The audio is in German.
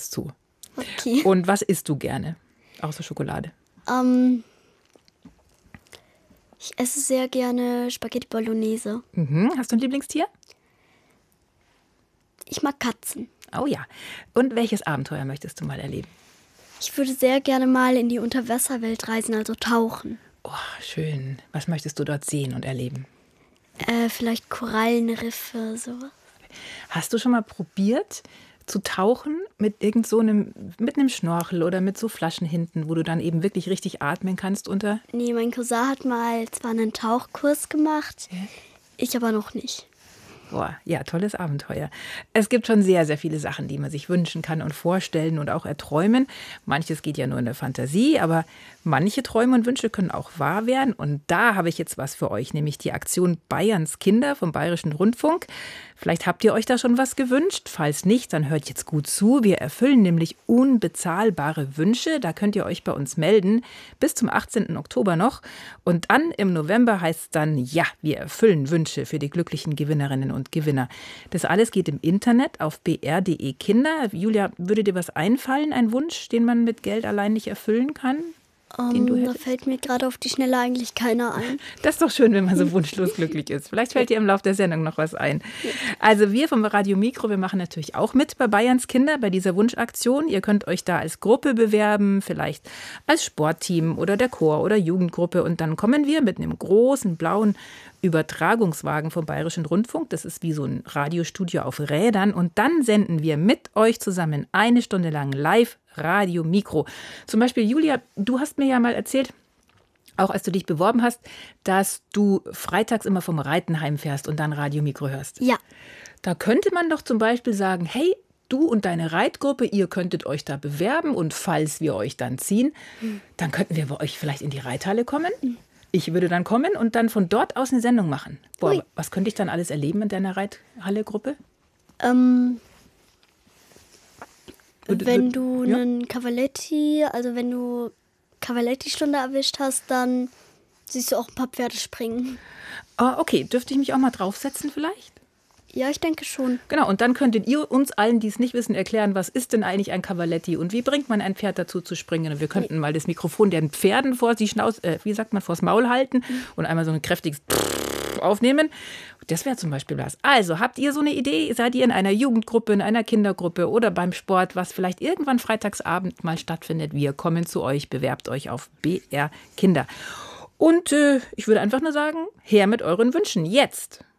uns zu. Okay. Und was isst du gerne, außer Schokolade? Ich esse sehr gerne Spaghetti Bolognese. Mhm. Hast du ein Lieblingstier? Ich mag Katzen. Oh ja. Und welches Abenteuer möchtest du mal erleben? Ich würde sehr gerne mal in die Unterwasserwelt reisen, also tauchen. Oh, schön. Was möchtest du dort sehen und erleben? Vielleicht Korallenriffe, sowas. Hast du schon mal probiert zu tauchen mit mit einem Schnorchel oder mit so Flaschen hinten, wo du dann eben wirklich richtig atmen kannst unter? Nee, mein Cousin hat mal zwar einen Tauchkurs gemacht, Ja. ich aber noch nicht. Boah, ja, tolles Abenteuer. Es gibt schon sehr, sehr viele Sachen, die man sich wünschen kann und vorstellen und auch erträumen. Manches geht ja nur in der Fantasie, aber manche Träume und Wünsche können auch wahr werden. Und da habe ich jetzt was für euch, nämlich die Aktion Bayerns Kinder vom Bayerischen Rundfunk. Vielleicht habt ihr euch da schon was gewünscht. Falls nicht, dann hört jetzt gut zu. Wir erfüllen nämlich unbezahlbare Wünsche. Da könnt ihr euch bei uns melden. Bis zum 18. Oktober noch. Und dann im November heißt es dann, ja, wir erfüllen Wünsche für die glücklichen Gewinnerinnen und Gewinner. Das alles geht im Internet auf br.de Kinder. Julia, würde dir was einfallen, ein Wunsch, den man mit Geld allein nicht erfüllen kann? Den du Da hättest? fällt mir gerade auf die Schnelle eigentlich keiner ein. Das ist doch schön, wenn man so wunschlos glücklich ist. Vielleicht fällt dir im Laufe der Sendung noch was ein. Also wir vom Radio Mikro, wir machen natürlich auch mit bei Bayerns Kinder, bei dieser Wunschaktion. Ihr könnt euch da als Gruppe bewerben, vielleicht als Sportteam oder der Chor oder Jugendgruppe. Und dann kommen wir mit einem großen blauen Übertragungswagen vom Bayerischen Rundfunk. Das ist wie so ein Radiostudio auf Rädern. Und dann senden wir mit euch zusammen 1 Stunde lang live Radio Mikro. Zum Beispiel, Julia, du hast mir ja mal erzählt, auch als du dich beworben hast, dass du freitags immer vom Reiten heimfährst und dann Radio Mikro hörst. Ja, Da könnte man doch zum Beispiel sagen, hey, du und deine Reitgruppe, ihr könntet euch da bewerben und falls wir euch dann ziehen, dann könnten wir bei euch vielleicht in die Reithalle kommen. Ich würde dann kommen und dann von dort aus eine Sendung machen. Boah, Ui. was könnte ich dann alles erleben in deiner Reithalle-Gruppe? wenn du Ja. einen Cavaletti, also wenn du Cavaletti-Stunde erwischt hast, dann siehst du auch ein paar Pferde springen. Ah, okay, dürfte ich mich auch mal draufsetzen vielleicht? Ja, ich denke schon. Genau, und dann könntet ihr uns allen, die es nicht wissen, erklären, was ist denn eigentlich ein Cavaletti und wie bringt man ein Pferd dazu zu springen? Und wir könnten mal das Mikrofon den Pferden vor die vors Maul halten und einmal so ein kräftiges aufnehmen. Das wäre zum Beispiel was. Also, habt ihr so eine Idee? Seid ihr in einer Jugendgruppe, in einer Kindergruppe oder beim Sport, was vielleicht irgendwann freitagsabend mal stattfindet? Wir kommen zu euch, bewerbt euch auf BR Kinder. Und ich würde einfach nur sagen, her mit euren Wünschen, jetzt!